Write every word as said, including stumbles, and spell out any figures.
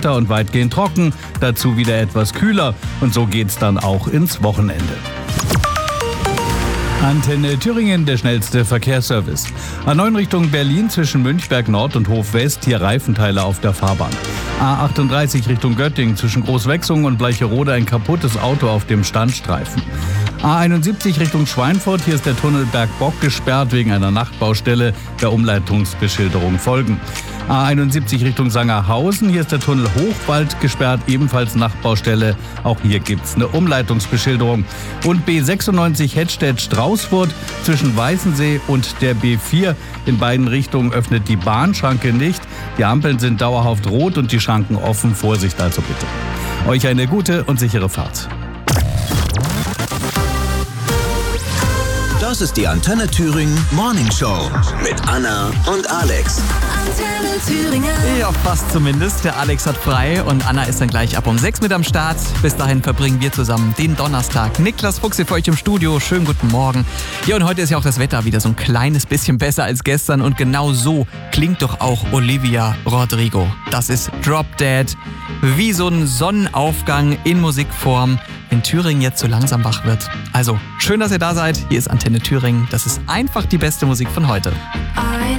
Wetter und weitgehend trocken, dazu wieder etwas kühler und so geht's dann auch ins Wochenende. Antenne Thüringen, der schnellste Verkehrsservice. A neun Richtung Berlin zwischen Münchberg Nord und Hof West, hier Reifenteile auf der Fahrbahn. A achtunddreißig Richtung Göttingen zwischen Großwechsung und Bleicherode ein kaputtes Auto auf dem Standstreifen. A einundsiebzig Richtung Schweinfurt, hier ist der Tunnel Bergbock gesperrt wegen einer Nachtbaustelle, der Umleitungsbeschilderung folgen. A einundsiebzig Richtung Sangerhausen, hier ist der Tunnel Hochwald gesperrt, ebenfalls Nachtbaustelle, auch hier gibt's eine Umleitungsbeschilderung. Und B sechsundneunzig Hettstedt-Straußfurt zwischen Weißensee und der B vier, in beiden Richtungen öffnet die Bahnschranke nicht, die Ampeln sind dauerhaft rot und die Schranken offen, Vorsicht also bitte. Euch eine gute und sichere Fahrt. Das ist die Antenne Thüringen Morning Show mit Anna und Alex. Antenne Thüringen. Ja, fast zumindest. Der Alex hat frei und Anna ist dann gleich ab um sechs mit am Start. Bis dahin verbringen wir zusammen den Donnerstag. Niklas Fuchs hier für euch im Studio. Schönen guten Morgen. Ja, und heute ist ja auch das Wetter wieder so ein kleines bisschen besser als gestern. Und genau so klingt doch auch Olivia Rodrigo. Das ist Drop Dead. Wie so ein Sonnenaufgang in Musikform, wenn Thüringen jetzt so langsam wach wird. Also, schön, dass ihr da seid. Hier ist Antenne Thüringen. Das ist einfach die beste Musik von heute. I